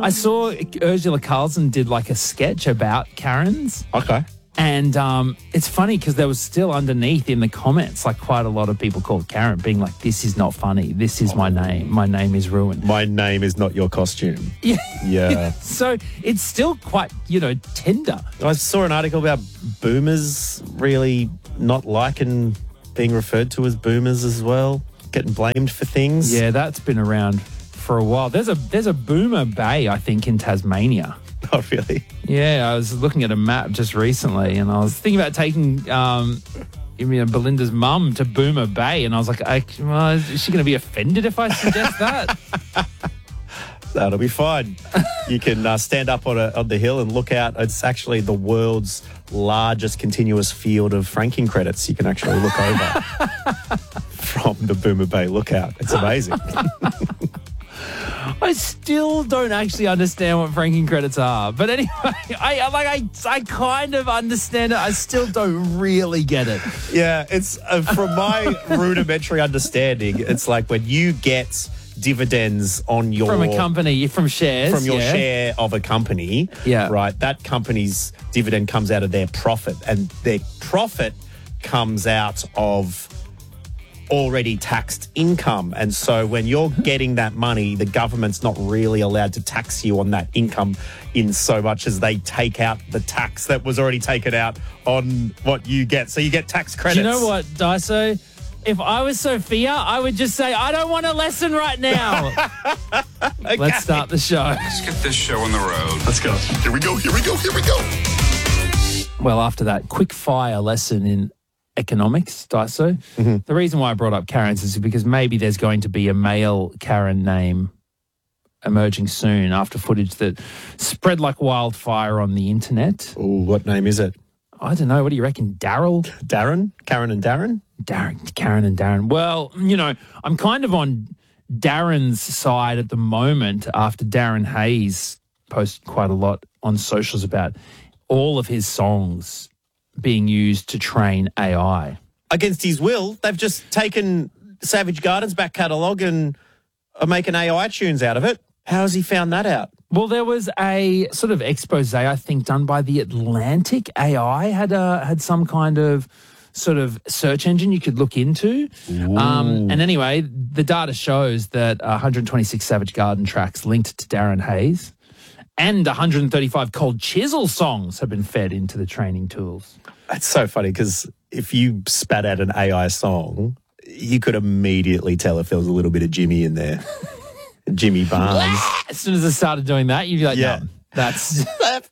I saw Ursula Carlson did like a sketch about Karens. Okay. And it's funny because there was still underneath in the comments, like quite a lot of people called Karen being like, this is not funny. This is my name. My name is ruined. My name is not your costume. Yeah. Yeah. So it's still quite, tender. I saw an article about boomers really not liking being referred to as boomers as well, getting blamed for things. Yeah, that's been around for a while. There's a boomer bay, I think, in Tasmania. Oh, really? Yeah, I was looking at a map just recently and I was thinking about taking Belinda's mum to Boomer Bay and I was like, is she going to be offended if I suggest that? That'll be fine. You can stand up on the hill and look out. It's actually the world's largest continuous field of franking credits you can actually look over from the Boomer Bay lookout. It's amazing. I still don't actually understand what franking credits are. But anyway, I kind of understand it. I still don't really get it. Yeah, it's from my rudimentary understanding, it's like when you get dividends on your... From a company, from shares. From your share of a company, right? That company's dividend comes out of their profit and their profit comes out of already taxed income. And so when you're getting that money, the government's not really allowed to tax you on that income in so much as they take out the tax that was already taken out on what you get. So you get tax credits. Do you know what, Daiso? If I was Sophia, I would just say, I don't want a lesson right now. Okay. Let's start the show. Let's get this show on the road. Let's go. Here we go. Well, after that quick fire lesson in economics, Daiso, the reason why I brought up Karens is because maybe there's going to be a male Karen name emerging soon after footage that spread like wildfire on the internet. Ooh, what name is it? I don't know. What do you reckon? Daryl? Darren? Karen and Darren? Karen and Darren. Well, I'm kind of on Darren's side at the moment after Darren Hayes posted quite a lot on socials about all of his songs being used to train AI. Against his will, they've just taken Savage Garden's back catalogue and are making AI tunes out of it. How has he found that out? Well, there was a sort of expose, I think, done by The Atlantic. AI had some kind of sort of search engine you could look into. And anyway, the data shows that 126 Savage Garden tracks linked to Darren Hayes and 135 Cold Chisel songs have been fed into the training tools. That's so funny because if you spat out an AI song, you could immediately tell if there was a little bit of Jimmy in there. Jimmy Barnes. As soon as I started doing that, you'd be like, no, that's...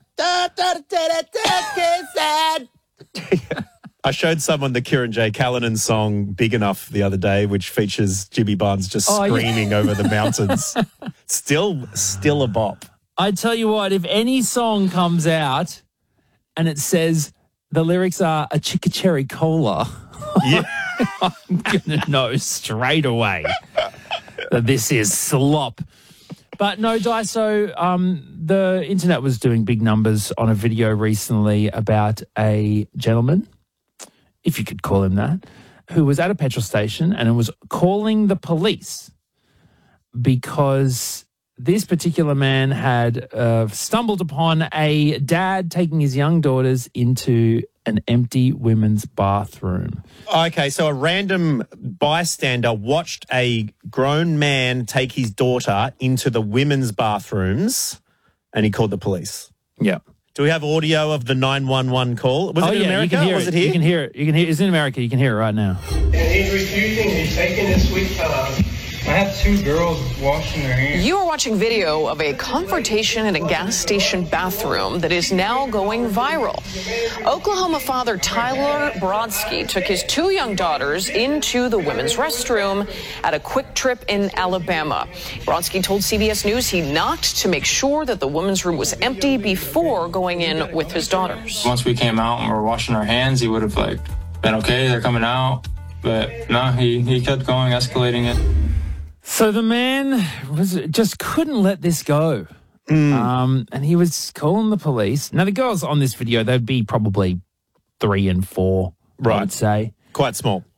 I showed someone the Kieran J. Callanan song Big Enough the other day, which features Jimmy Barnes just screaming over the mountains. Still a bop. I tell you what, if any song comes out and it says the lyrics are a chicka cherry cola, I'm going to know straight away that this is slop. But no, Daiso, the internet was doing big numbers on a video recently about a gentleman, if you could call him that, who was at a petrol station and was calling the police because this particular man had stumbled upon a dad taking his young daughters into an empty women's bathroom. Okay, so a random bystander watched a grown man take his daughter into the women's bathrooms and he called the police. Yeah. Do we have audio of the 911 call? Was it in America? You can hear was it here? You can hear it. It's in America. You can hear it right now. And he's refusing to be taken this week. I have two girls washing their hands. You are watching video of a confrontation in a gas station bathroom that is now going viral. Oklahoma father Tyler Brodsky took his two young daughters into the women's restroom at a Quick Trip in Alabama. Brodsky told CBS News he knocked to make sure that the women's room was empty before going in with his daughters. Once we came out and we were washing our hands, he would have been okay, they're coming out. But no, he kept going, escalating it. So the man just couldn't let this go. And he was calling the police. Now, the girls on this video, they'd be probably 3 and 4, I would say. Quite small.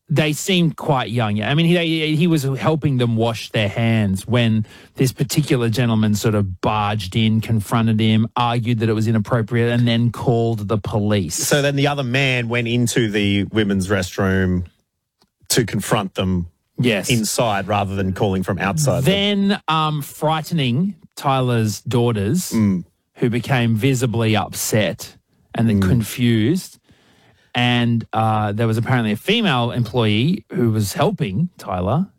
they seemed quite young. Yeah. I mean, he was helping them wash their hands when this particular gentleman sort of barged in, confronted him, argued that it was inappropriate, and then called the police. So then the other man went into the women's restroom to confront them inside rather than calling from outside. Then frightening Tyler's daughters, who became visibly upset and then confused. And there was apparently a female employee who was helping Tyler,